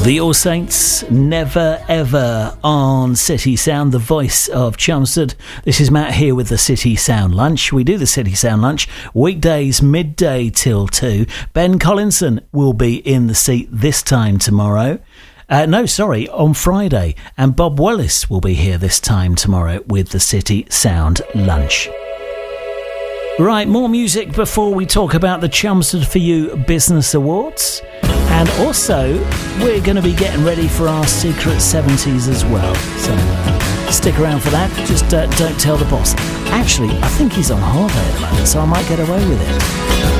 The All Saints, Never Ever on City Sound, the voice of Chelmsford. This is Matt here with the City Sound Lunch. We do the City Sound Lunch weekdays midday till 2. Ben Collinson will be in the seat this time tomorrow. On Friday. And Bob Wellis will be here this time tomorrow with the City Sound Lunch. Right, more music before we talk about the Chelmsford For You Business Awards. And also, we're going to be getting ready for our Secret 70s as well. So stick around for that. Just don't tell the boss. Actually, I think he's on holiday at the moment, so I might get away with it.